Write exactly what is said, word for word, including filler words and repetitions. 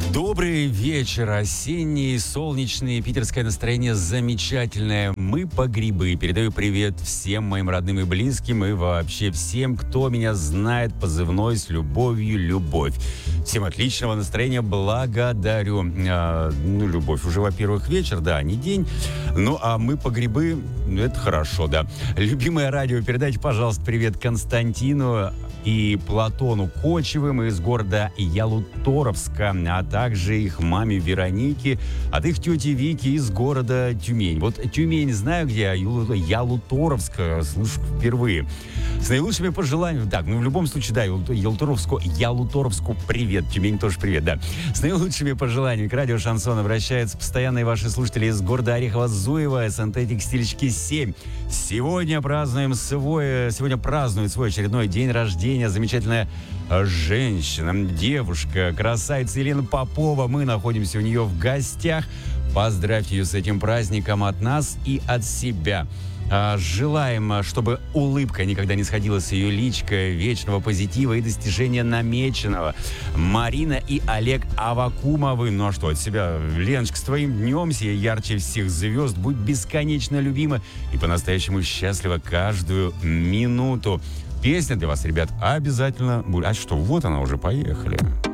Добрый вечер, осенний, солнечный, питерское настроение замечательное. Мы по грибы. Передаю привет всем моим родным и близким и вообще всем, кто меня знает, позывной с любовью «Любовь». Всем отличного настроения, благодарю. А, ну, любовь уже, во-первых, вечер, да, не день. Ну, а мы по грибы, это хорошо, да. Любимое радио, передайте, пожалуйста, привет Константину и Платону Кочевым из города Ялуторовска, а также их маме Веронике, от их тети Вики из города Тюмень. Вот Тюмень знаю где, а Ялуторовск слышу впервые. С наилучшими пожеланиями. Так, ну в любом случае, да, Ялуторовску, Ялуторовску привет, Тюмень тоже привет, да. С наилучшими пожеланиями к радио Шансон обращаются постоянные ваши слушатели из города Орехово-Зуево, СНТ Текстильщики семь. Сегодня празднуем свой, сегодня празднует свой очередной день рождения замечательная женщина, девушка, красавица Елена Попова. Мы находимся у нее в гостях. Поздравьте ее с этим праздником от нас и от себя. Желаем, чтобы улыбка никогда не сходила с ее личкой, вечного позитива и достижения намеченного. Марина и Олег Авакумовы. Ну а что, от себя, Леночка, с твоим днем, сия ярче всех звезд, будь бесконечно любима и по-настоящему счастлива каждую минуту. Песня для вас, ребят, обязательно будет. А что, вот она уже, поехали.